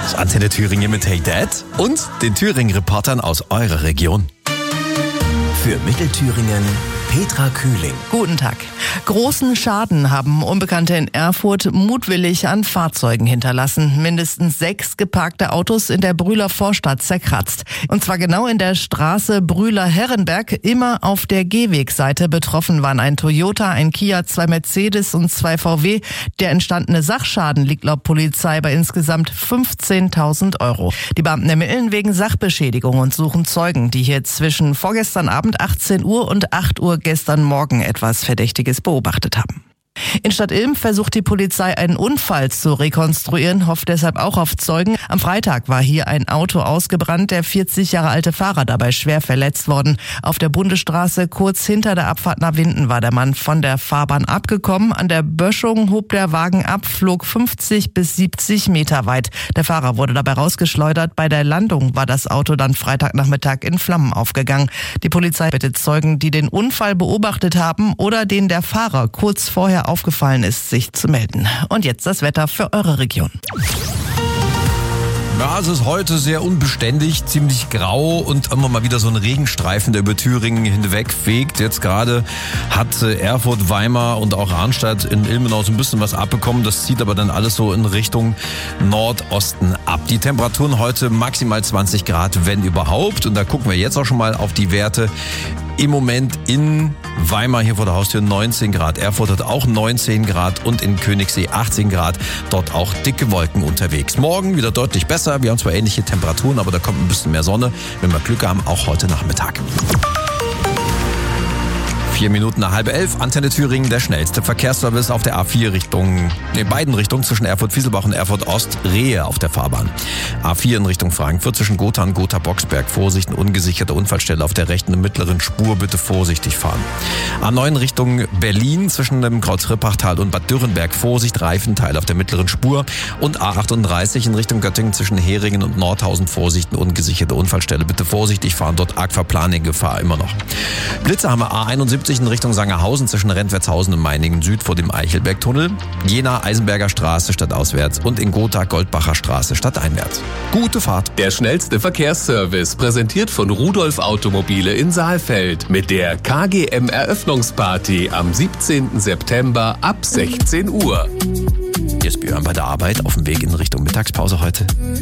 Das Antenne Thüringen mit Hey Dad und den Thüringen-Reportern aus eurer Region. Für Mittelthüringen Petra Kühling. Guten Tag. Großen Schaden haben Unbekannte in Erfurt mutwillig an Fahrzeugen hinterlassen. Mindestens 6 geparkte Autos in der Brühler Vorstadt zerkratzt. Und zwar genau in der Straße Brühler-Herrenberg, immer auf der Gehwegseite. Betroffen waren ein Toyota, ein Kia, 2 Mercedes und 2 VW. Der entstandene Sachschaden liegt laut Polizei bei insgesamt 15.000 Euro. Die Beamten ermitteln wegen Sachbeschädigung und suchen Zeugen, die hier zwischen vorgestern Abend 18 Uhr und 8 Uhr gestern Morgen etwas Verdächtiges beobachtet haben. In Stadt Ilm versucht die Polizei, einen Unfall zu rekonstruieren, hofft deshalb auch auf Zeugen. Am Freitag war hier ein Auto ausgebrannt, der 40 Jahre alte Fahrer dabei schwer verletzt worden. Auf der Bundesstraße kurz hinter der Abfahrt nach Winden war der Mann von der Fahrbahn abgekommen. An der Böschung hob der Wagen ab, flog 50 bis 70 Meter weit. Der Fahrer wurde dabei rausgeschleudert. Bei der Landung war das Auto dann Freitagnachmittag in Flammen aufgegangen. Die Polizei bittet Zeugen, die den Unfall beobachtet haben oder denen der Fahrer kurz vorher aufgefallen ist, sich zu melden. Und jetzt das Wetter für eure Region. Ja, es ist heute sehr unbeständig, ziemlich grau und immer mal wieder so ein Regenstreifen, der über Thüringen hinweg fegt. Jetzt gerade hat Erfurt, Weimar und auch Arnstadt in Ilmenau so ein bisschen was abbekommen. Das zieht aber dann alles so in Richtung Nordosten ab. Die Temperaturen heute maximal 20 Grad, wenn überhaupt. Und da gucken wir jetzt auch schon mal auf die Werte. Im Moment in Weimar hier vor der Haustür 19 Grad. Erfurt hat auch 19 Grad und in Königssee 18 Grad. Dort auch dicke Wolken unterwegs. Morgen wieder deutlich besser. Wir haben zwar ähnliche Temperaturen, aber da kommt ein bisschen mehr Sonne. Wenn wir Glück haben, auch heute Nachmittag. 4 Minuten nach 10:30, Antenne Thüringen, der schnellste Verkehrsservice auf der A4 beiden Richtungen zwischen Erfurt-Fieselbach und Erfurt-Ost, Rehe auf der Fahrbahn. A4 in Richtung Frankfurt zwischen Gotha und Gotha-Boxberg, Vorsicht, eine ungesicherte Unfallstelle auf der rechten und mittleren Spur, bitte vorsichtig fahren. A9 Richtung Berlin zwischen dem Kreuz-Rippachtal und Bad Dürrenberg, Vorsicht, Reifenteil auf der mittleren Spur und A38 in Richtung Göttingen zwischen Heringen und Nordhausen, Vorsicht, eine ungesicherte Unfallstelle, bitte vorsichtig fahren, dort arg Verplaning-Gefahr immer noch. Blitze haben wir A71 in Richtung Sangerhausen zwischen Rentwertshausen und Meiningen Süd vor dem Eichelbergtunnel, Jena Eisenberger Straße stadtauswärts und in Gotha Goldbacher Straße stadteinwärts. Gute Fahrt. Der schnellste Verkehrsservice, präsentiert von Rudolf Automobile in Saalfeld mit der KGM Eröffnungsparty am 17. September ab 16 Uhr. Hier ist Björn bei der Arbeit auf dem Weg in Richtung Mittagspause heute.